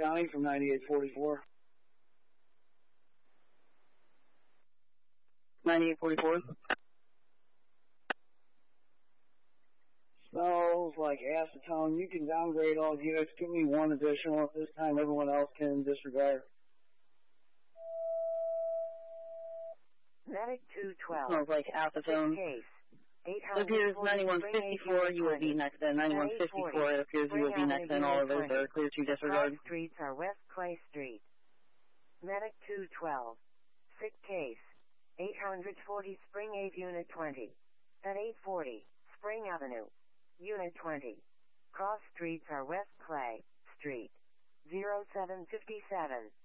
County from 9844. 9844. Smells like acetone. You can downgrade all units. Give me one additional at this time. Everyone else can disregard. Medic 212. Smells like acetone. Case. It appears 9154, you will be next in. 9154, it appears you will be next in. All of those are clear to disregard. Cross streets are West Clay Street. Medic 212. Sick case. 840 Spring 8 Unit 20. At 840 Spring Avenue. Unit 20. Cross streets are West Clay Street. 0757.